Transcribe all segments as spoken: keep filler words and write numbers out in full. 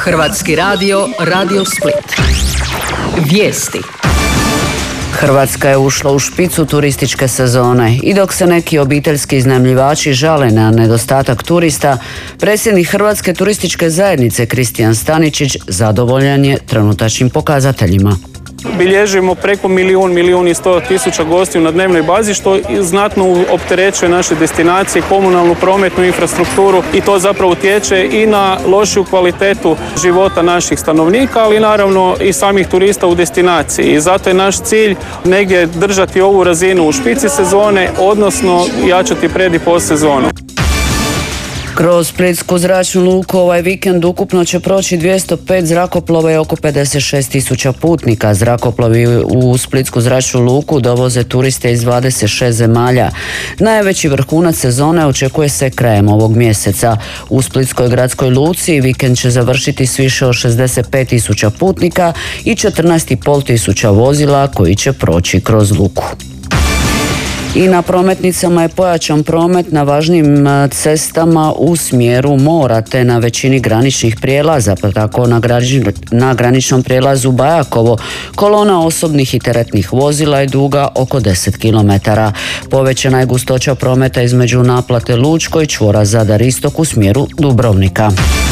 Hrvatski radio, Radio Split. Vijesti. Hrvatska je ušla u špicu turističke sezone i dok se neki obiteljski iznajmljivači žale na nedostatak turista, predsjednik Hrvatske turističke zajednice Kristijan Staničić zadovoljan je trenutačnim pokazateljima. Bilježimo preko milijun, milijun i sto tisuća gostiju na dnevnoj bazi, što znatno opterećuje naše destinacije, komunalnu, prometnu infrastrukturu i to zapravo utječe i na lošiju kvalitetu života naših stanovnika, ali naravno i samih turista u destinaciji. I zato je naš cilj negdje držati ovu razinu u špici sezone, odnosno jačati pred i post sezonu. Kroz Splitsku zračnu luku ovaj vikend ukupno će proći dvjesto pet zrakoplova i oko pedeset šest tisuća putnika. Zrakoplovi u Splitsku zračnu luku dovoze turiste iz dvadeset šest zemalja. Najveći vrhunac sezone očekuje se krajem ovog mjeseca. U Splitskoj gradskoj luci vikend će završiti s više od šezdeset pet tisuća putnika i četrnaest i pol tisuća vozila koji će proći kroz luku. I na prometnicama je pojačan promet na važnim cestama u smjeru mora te na većini graničnih prijelaza, pa tako na, granič, na graničnom prijelazu Bajakovo kolona osobnih i teretnih vozila je duga oko deset kilometara. Povećana je gustoća prometa između naplate Lučko i čvora Zadar Istok u smjeru Dubrovnika.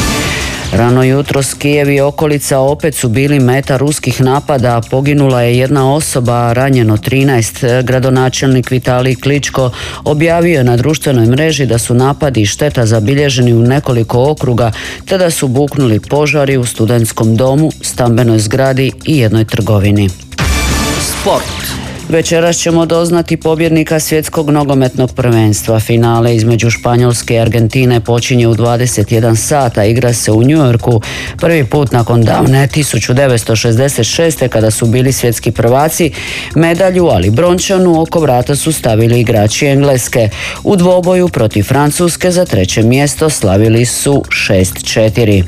Rano jutros Kijev i okolica opet su bili meta ruskih napada, poginula je jedna osoba, ranjeno trinaest. Gradonačelnik Vitalij Kličko objavio je na društvenoj mreži da su napadi i šteta zabilježeni u nekoliko okruga, te da su buknuli požari u studentskom domu, stambenoj zgradi i jednoj trgovini. Sport. Večeras ćemo doznati pobjednika svjetskog nogometnog prvenstva. Finale između Španjolske i Argentine počinje u dvadeset jedan sata. Igra se u New Yorku. Prvi put nakon davne tisuću devetsto šezdeset šeste kada su bili svjetski prvaci. Medalju, ali brončanu, oko vrata su stavili igrači Engleske. U dvoboju protiv Francuske za treće mjesto slavili su šest četiri.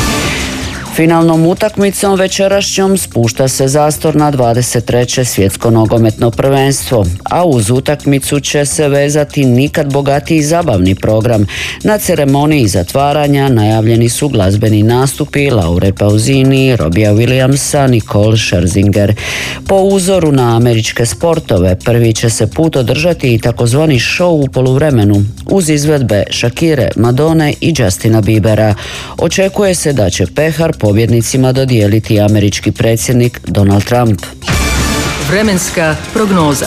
Finalnom utakmicom večerašnjom spušta se zastor na dvadeset treće svjetsko nogometno prvenstvo, a uz utakmicu će se vezati nikad bogatiji zabavni program. Na ceremoniji zatvaranja najavljeni su glazbeni nastupi Laure Pausini, Robija Williamsa, Nicole Scherzinger. Po uzoru na američke sportove prvi će se put održati i takozvani show u poluvremenu uz izvedbe Shakire, Madone i Justina Biebera. Očekuje se da će pehar pobjednicima dodijeliti američki predsjednik Donald Trump. Vremenska prognoza.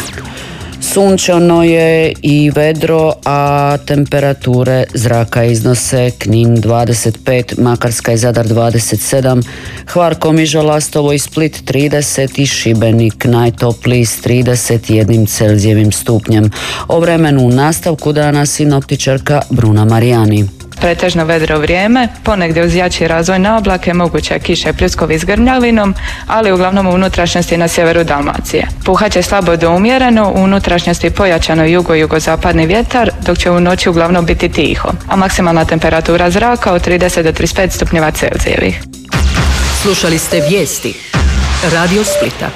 Sunčano je i vedro, a temperature zraka iznose Knin dvadeset pet, Makarska i Zadar dvadeset sedam, Hvar, Komiža, Lastovo i Split trideset i Šibenik najtopliji s trideset jedan Celzijevim stupnjem. O vremenu u nastavku dana sinoptičarka Bruna Marijani. Pretežno vedro vrijeme, ponegdje uz jači razvoj na oblake, moguće kiše i pljuskovi s grmljavinom, ali uglavnom u unutrašnjosti na sjeveru Dalmacije. Puhaće slabo do umjereno, u unutrašnjosti pojačano jugo-jugozapadni vjetar, dok će u noći uglavnom biti tiho, a maksimalna temperatura zraka od trideset do trideset pet stupnjeva Celzijevih. Slušali ste vijesti Radio Splita.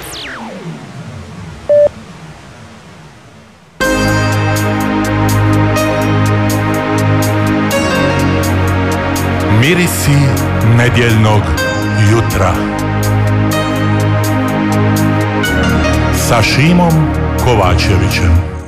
Mirisi nedjeljnog jutra sa Šimom Kovačevićem.